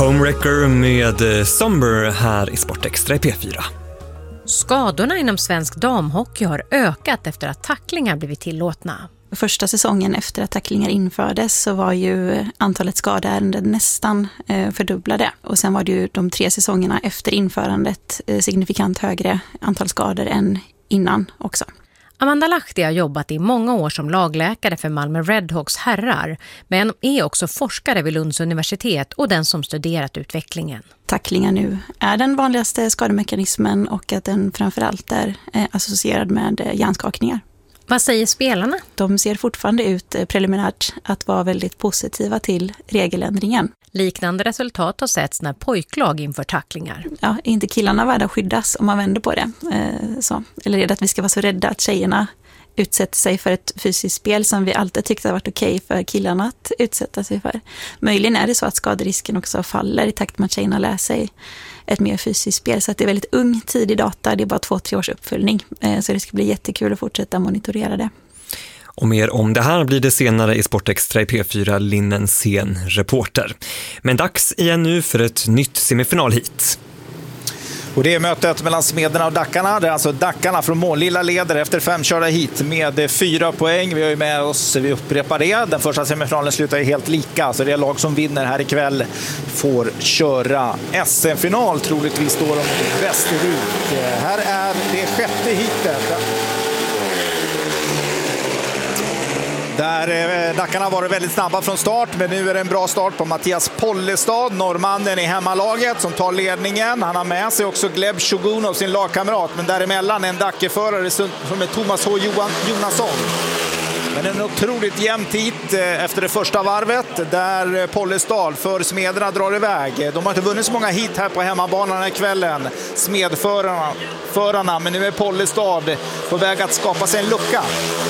Homewrecker med Somber här i Sportextra i P4. Skadorna inom svensk damhockey har ökat efter att tacklingar blivit tillåtna. Första säsongen efter att tacklingar infördes så var ju antalet skadeärenden nästan fördubblade. Och sen var det ju de 3 säsongerna efter införandet signifikant högre antal skador än innan också. Amanda Lahti har jobbat i många år som lagläkare för Malmö Redhawks herrar, men är också forskare vid Lunds universitet och den som studerat utvecklingen. Tacklingar nu är den vanligaste skademekanismen och att den framförallt är associerad med hjärnskakningar. Vad säger spelarna? De ser fortfarande ut preliminärt att vara väldigt positiva till regeländringen. Liknande resultat har setts när pojklag inför tacklingar. Ja, är inte killarna värda att skyddas om man vänder på det? Eller är det att vi ska vara så rädda att tjejerna utsätter sig för ett fysiskt spel som vi alltid tyckte har varit okej för killarna att utsätta sig för? Möjligen är det så att skaderisken också faller i takt med att tjejerna lär sig ett mer fysiskt spel. Så att det är väldigt ung tidig data, det är bara 2-3 års uppföljning. Så det ska bli jättekul att fortsätta monitorera det. Och mer om det här blir det senare i Sportextra i P4, Linnen Sen reporter. Men dags igen nu för ett nytt semifinalhit. Och det är mötet mellan Smederna och Dackarna. Det är alltså Dackarna från Målilla leder efter 5 körda hit med 4 poäng. Vi har ju med oss, vi upprepar det. Den första semifinalen slutar ju helt lika. Så det är lag som vinner här ikväll får köra SM-final. Troligtvis står de mot Västervik. Här är det 6:e hitet. Där Dackarna var väldigt snabba från start, men nu är det en bra start på Mattias Pollestad, norrmannen i hemmalaget som tar ledningen. Han har med sig också Gleb Shogunov, sin lagkamrat, men däremellan en Dackeförare som är Thomas H. Jonasson. Men en otroligt jämnt hit efter det första varvet där Pollestad för Smederna drar iväg. De har inte vunnit så många hit här på hemmabanan den här kvällen, Smedförarna, men nu är Pollestad på väg att skapa sig en lucka.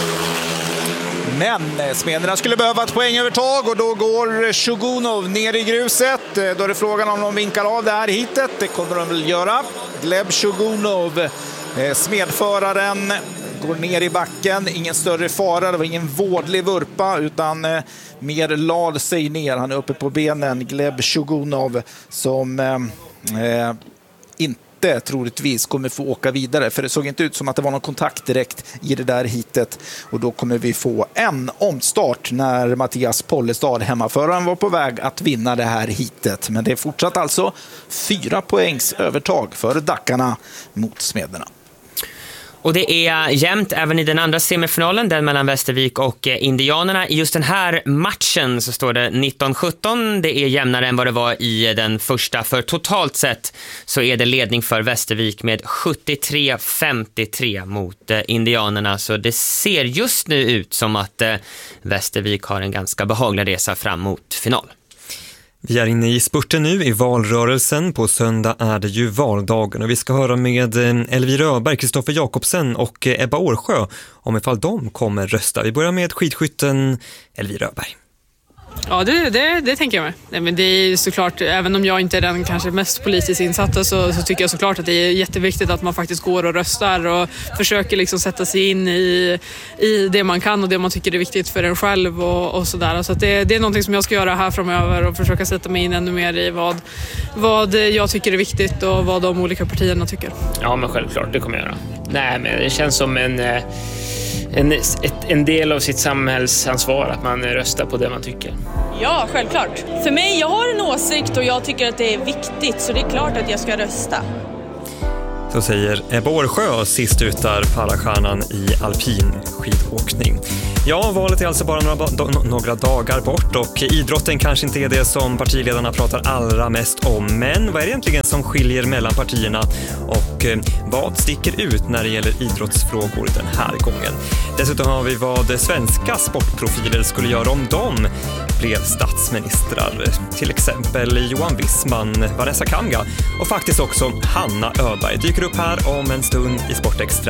Men Smederna skulle behöva ett poängövertag och då går Shogunov ner i gruset. Då är det frågan om de vinkar av det här hitet. Det kommer de väl göra. Gleb Shogunov, smedföraren, går ner i backen. Ingen större fara, det var ingen vådlig vurpa utan mer lad sig ner. Han är uppe på benen, Gleb Shogunov, som inte troligtvis kommer få åka vidare, för det såg inte ut som att det var någon kontakt direkt i det där hitet, och då kommer vi få en omstart när Mattias Pollestad, hemmaföraren, var på väg att vinna det här hitet. Men det är fortsatt alltså 4 poängs övertag för Dackarna mot Smederna. Och det är jämnt även i den andra semifinalen, den mellan Västervik och Indianerna. I just den här matchen så står det 19-17. Det är jämnare än vad det var i den första. För totalt sett så är det ledning för Västervik med 73-53 mot Indianerna. Så det ser just nu ut som att Västervik har en ganska behaglig resa fram mot final. Vi är inne i spurten nu i valrörelsen. På söndag är det ju valdagen och vi ska höra med Elvira Öberg, Kristoffer Jakobsen och Ebba Årsjö om ifall de kommer rösta. Vi börjar med skidskytten Elvira Öberg. Ja, det tänker jag med. Nej, men det är såklart, även om jag inte är den kanske mest politiskt insatta så tycker jag såklart att det är jätteviktigt att man faktiskt går och röstar och försöker liksom sätta sig in i det man kan och det man tycker är viktigt för en själv och sådär. Så att det är någonting som jag ska göra här framöver och försöka sätta mig in ännu mer i vad jag tycker är viktigt och vad de olika partierna tycker. Ja, men självklart, det kommer jag göra. Nej, men det känns som en del av sitt samhällsansvar att man röstar på det man tycker. Ja, självklart. För mig, jag har en åsikt och jag tycker att det är viktigt, så det är klart att jag ska rösta. Så säger Ebba Årsjö, sist ut där parastjärnan i alpin skidåkning. Ja, valet är alltså bara några dagar bort och idrotten kanske inte är det som partiledarna pratar allra mest om. Men vad är det egentligen som skiljer mellan partierna och vad sticker ut när det gäller idrottsfrågor den här gången? Dessutom har vi vad svenska sportprofiler skulle göra om de blev statsministrar. Till exempel Johan Wissman, Vanessa Kamga och faktiskt också Hanna Öberg dyker upp här om en stund i Sportextra.